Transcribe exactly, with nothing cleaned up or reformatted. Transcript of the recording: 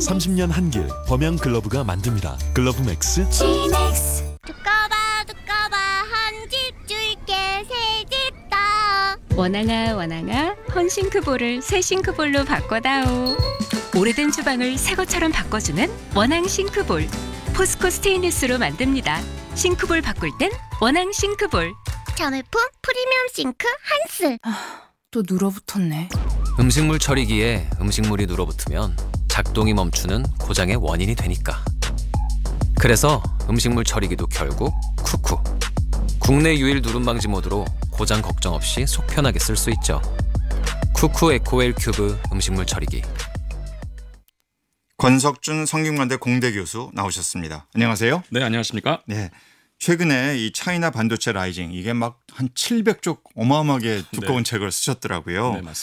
삼십 년 한길 범양 글러브가 만듭니다. 글러브 맥스 지넥스. 두꺼봐 두꺼봐 한 집 줄게 세 집 다. 원앙아 원앙아 헌싱크볼을 새 싱크볼로 바꿔다오. 오래된 주방을 새 것처럼 바꿔주는 원앙 싱크볼. 포스코 스테인리스로 만듭니다. 싱크볼 바꿀 땐 원앙 싱크볼. 자매품 프리미엄 싱크 한스. 또 눌어붙었네. 음식물 처리기에 음식물이 눌어붙으면 작동이 멈추는 고장의 원인이 되니까. 그래서 음식물 처리기도 결국 쿠쿠. 국내 유일 누름 방지 모드로 고장 걱정 없이 속 편하게 쓸 수 있죠. 쿠쿠 에코웰 큐브 음식물 처리기. 권석준 성균관대 공대 교수 나오셨습니다. 안녕하세요. 네, 안녕하십니까? 네. 최근에 이 차이나 반도체 라이징 이게 막 한 칠백 쪽 어마어마하게 두꺼운 네. 책을 쓰셨더라고요. 네, 맞습니다.